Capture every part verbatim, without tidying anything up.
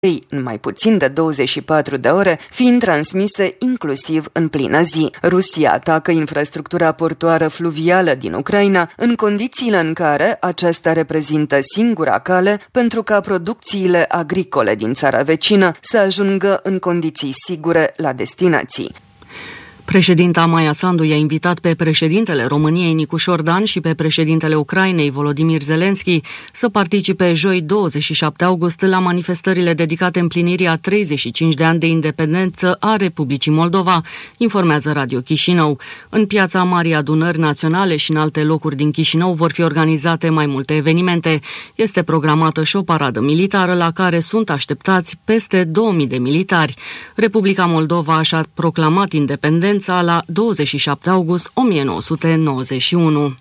în mai puțin de douăzeci și patru de ore, fiind transmise inclusiv în plină zi. Rusia atacă infrastructura portoară fluvială din Ucraina în condițiile în care aceasta reprezintă singura cale pentru ca producțiile agricole din țara vecină să ajungă în condiții sigure la destinații. Președinta Maia Sandu i-a invitat pe președintele României Nicu Șordan și pe președintele Ucrainei Volodymyr Zelensky să participe joi douăzeci și șapte august la manifestările dedicate împlinirii a treizeci și cinci de ani de independență a Republicii Moldova, informează Radio Chișinău. În piața Marii Adunări Naționale și în alte locuri din Chișinău vor fi organizate mai multe evenimente. Este programată și o paradă militară la care sunt așteptați peste două mii de militari. Republica Moldova și-a proclamat independența la douăzeci și șapte august o mie nouă sute nouăzeci și unu.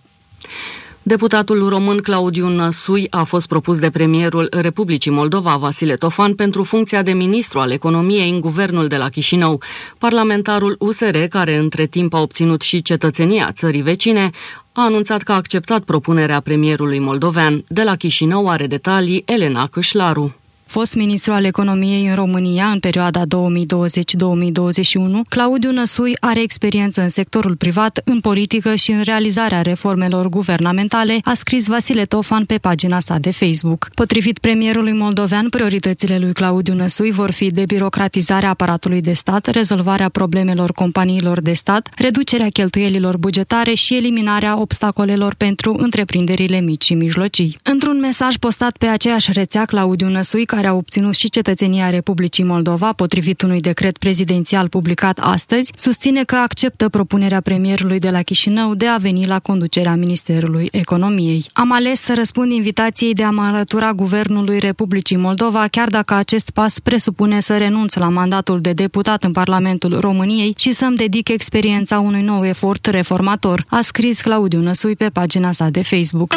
Deputatul român Claudiu Năsui a fost propus de premierul Republicii Moldova, Vasile Tofan, pentru funcția de ministru al economiei în guvernul de la Chișinău. Parlamentarul U S R, care între timp a obținut și cetățenia țării vecine, a anunțat că a acceptat propunerea premierului moldovean. De la Chișinău are detalii Elena Cășlaru. Fost ministru al economiei în România în perioada două mii douăzeci - două mii douăzeci și unu, Claudiu Năsui are experiență în sectorul privat, în politică și în realizarea reformelor guvernamentale, a scris Vasile Tofan pe pagina sa de Facebook. Potrivit premierului moldovean, prioritățile lui Claudiu Năsui vor fi debirocratizarea aparatului de stat, rezolvarea problemelor companiilor de stat, reducerea cheltuielilor bugetare și eliminarea obstacolelor pentru întreprinderile mici și mijlocii. Într-un mesaj postat pe aceeași rețea, Claudiu Năsui, care a obținut și cetățenia Republicii Moldova, potrivit unui decret prezidențial publicat astăzi, susține că acceptă propunerea premierului de la Chișinău de a veni la conducerea Ministerului Economiei. Am ales să răspund invitației de a mă alătura Guvernului Republicii Moldova, chiar dacă acest pas presupune să renunț la mandatul de deputat în Parlamentul României și să-mi dedic experiența unui nou efort reformator, a scris Claudiu Năsui pe pagina sa de Facebook.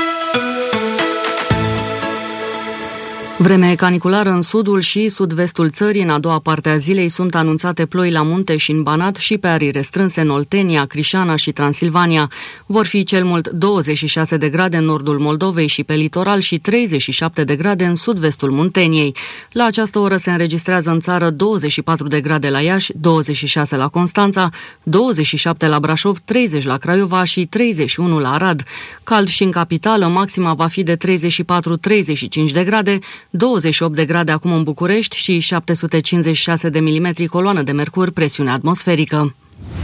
Vreme caniculară în sudul și sud-vestul țării. În a doua parte a zilei sunt anunțate ploi la munte și în Banat și pe arii restrânse în Oltenia, Crișana și Transilvania. Vor fi cel mult douăzeci și șase de grade în nordul Moldovei și pe litoral și treizeci și șapte de grade în sud-vestul Munteniei. La această oră se înregistrează în țară douăzeci și patru de grade la Iași, douăzeci și șase la Constanța, douăzeci și șapte la Brașov, treizeci la Craiova și treizeci și unu la Arad. Cald și în capitală, maxima va fi de treizeci și patru - treizeci și cinci de grade, douăzeci și opt de grade acum în București și șapte sute cincizeci și șase de milimetri coloană de mercur, presiune atmosferică.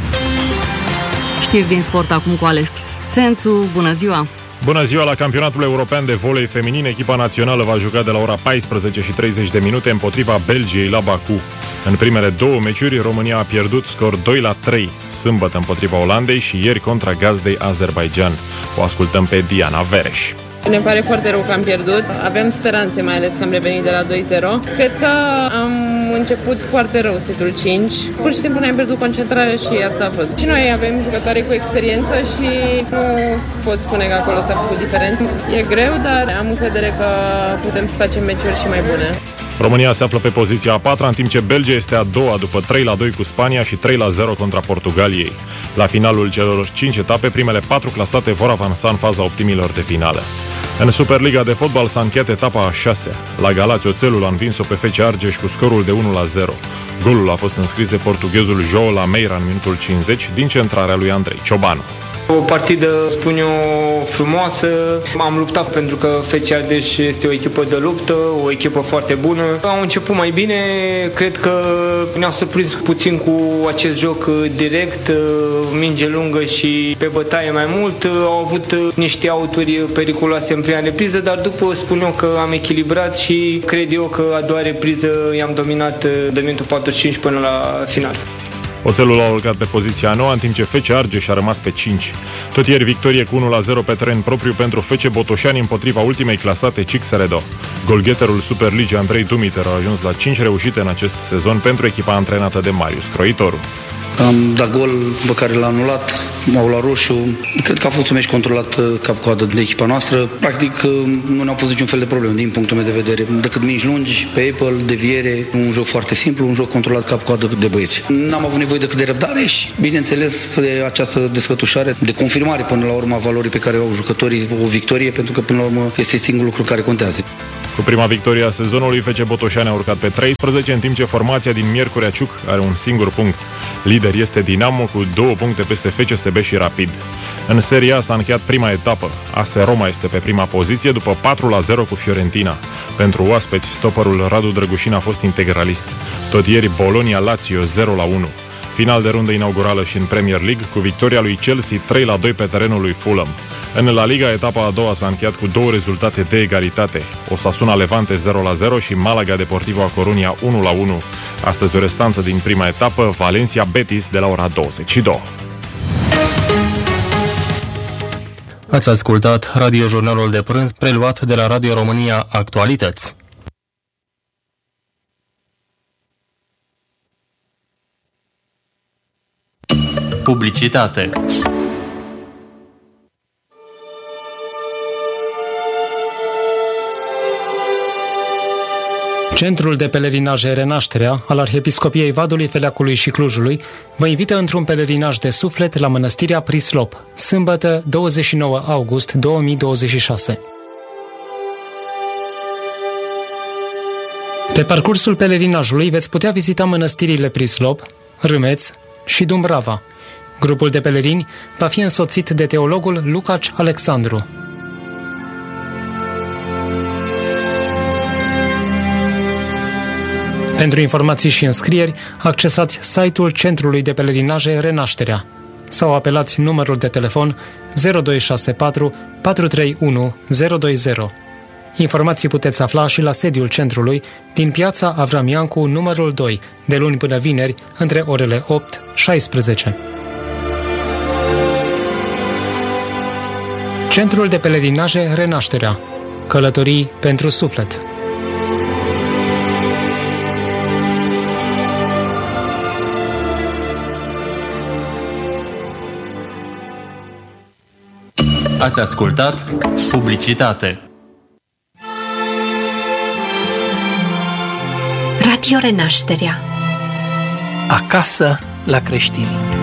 Știri din sport acum cu Alex Țențu. Bună ziua! Bună ziua! La campionatul european de volei feminin, echipa națională va juca de la ora paisprezece și treizeci de minute împotriva Belgiei la Baku. În primele două meciuri, România a pierdut scor doi la trei, sâmbătă împotriva Olandei și ieri contra gazdei Azerbaijan. O ascultăm pe Diana Vereș. Ne pare foarte rău că am pierdut. Avem speranțe, mai ales că am revenit de la doi zero. Cred că am început foarte rău setul cinci. Pur și simplu ne-am pierdut concentrarea și asta a fost. Și noi avem jucători cu experiență și nu pot spune că acolo s-a făcut diferență. E greu, dar am încredere că putem să facem meciuri și mai bune. România se află pe poziția a patra, în timp ce Belgia este a doua după trei la doi cu Spania și trei la zero contra Portugaliei. La finalul celor cinci etape, primele patru clasate vor avansa în faza optimilor de finală. În Superliga de fotbal s-a încheiat etapa a șasea. La Galați, Oțelul a învins-o pe F C Argeș cu scorul de unu la zero. Golul a fost înscris de portughezul João Lameira în minutul cincizeci din centrarea lui Andrei Ciobanu. O partidă, spun eu, frumoasă. Am luptat pentru că F C Ardeș este o echipă de luptă, o echipă foarte bună. Au început mai bine, cred că ne-au surprins puțin cu acest joc direct, minge lungă și pe bătaie mai mult. Au avut niște auturi periculoase în prima repriză, dar după spun eu că am echilibrat și cred eu că a doua repriză i-am dominat de minutul patruzeci și cinci până la final. Oțelul a urcat pe poziția a noua, în timp ce F C Argeș a rămas pe cinci. Tot ieri victorie cu unu la zero pe teren propriu pentru F C Botoșani împotriva ultimei clasate Cixeredo. Golgheterul Superligii Andrei Dumiter a ajuns la cinci reușite în acest sezon pentru echipa antrenată de Marius Croitoru. Am dat gol pe care l-a anulat, m-au luat roșu. Cred că a fost un meci controlat cap-coadă de echipa noastră. Practic nu ne-au pus niciun fel de probleme din punctul meu de vedere, decât mici lungi, pe Apple, deviere, un joc foarte simplu, un joc controlat cap-coadă de băieți. N-am avut nevoie decât de răbdare și, bineînțeles, de această desfătușare, de confirmare până la urmă a valorii pe care o au jucătorii, o victorie, pentru că până la urmă este singurul lucru care contează. Cu prima victorie a sezonului, F C Botoșani a urcat pe treisprezece, în timp ce formația din Miercurea Ciuc are un singur punct. Lider este Dinamo cu două puncte peste F C S B și Rapid. În Serie A s-a încheiat prima etapă. A S Roma este pe prima poziție după patru la zero cu Fiorentina. Pentru oaspeți, stopperul Radu Drăgușin a fost integralist. Tot ieri, Bologna-Lazio zero la unu. Final de rundă inaugurală și în Premier League, cu victoria lui Chelsea trei la doi pe terenul lui Fulham. În La Liga, etapa a doua s-a încheiat cu două rezultate de egalitate. Osasuna Levante zero la zero și Malaga Deportivo A Coruña unu la unu. Astăzi o restanță din prima etapă, Valencia Betis de la ora douăzeci și două. Ați ascultat radiojurnalul de prânz preluat de la Radio România Actualități. Publicitate. Centrul de pelerinaje Renașterea al Arhiepiscopiei Vadului, Feleacului și Clujului vă invită într-un pelerinaj de suflet la Mănăstirea Prislop, sâmbătă douăzeci și nouă august două mii douăzeci și șase. Pe parcursul pelerinajului veți putea vizita mănăstirile Prislop, Râmeț și Dumbrava. Grupul de pelerini va fi însoțit de teologul Lucaci Alexandru. Pentru informații și înscrieri, accesați site-ul Centrului de Pelerinaje Renașterea sau apelați numărul de telefon zero doi șase patru patru trei unu zero doi zero. Informații puteți afla și la sediul centrului din piața Avram Iancu, numărul doi, de luni până vineri, între orele opt și șaisprezece. Centrul de Pelerinaje Renașterea. Călătorii pentru suflet. Ați ascultat publicitate. Radio Renașterea. Acasă la creștini.